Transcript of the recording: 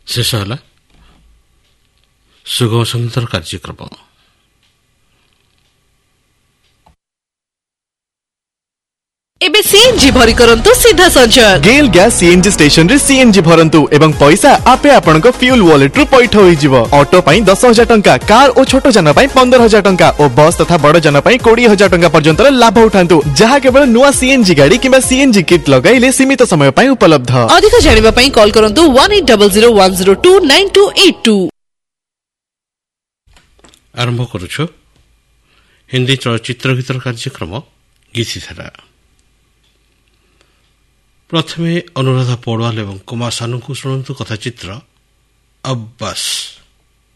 ଶେଷ ହେଲା ସୁଗମ ସଙ୍ଗୀତର କାର୍ଯ୍ୟକ୍ରମ। ଏବେ सीएनजी भरी करंतु सीधा संचार गेल गैस सीएनजी स्टेशन रे सीएनजी भरंतु एवं पैसा आपे आपनका फ्यूल वॉलेट रु पैठ होई जिवो। ऑटो पई 10,000 टंका, कार और छोटो जन पई 15,000 टंका और बस तथा बड़ जन पई 20,000 टंका पर्यंत लाभ उठांतु, जहा केवल नुवा सीएनजी गाड़ी किबा सीएनजी किट लगाइले सीमित समय पई उपलब्ध। अधिक जानिबा पई कॉल करंतु 180010298282। आरंभ करूछु हिंदी चलचित्र गीतर कार्यक्रम गीतिधारा। प्रथमे अनुराधा पौडवाल एवं कुमार सानू को शुणु कथाचित्र अब्बास।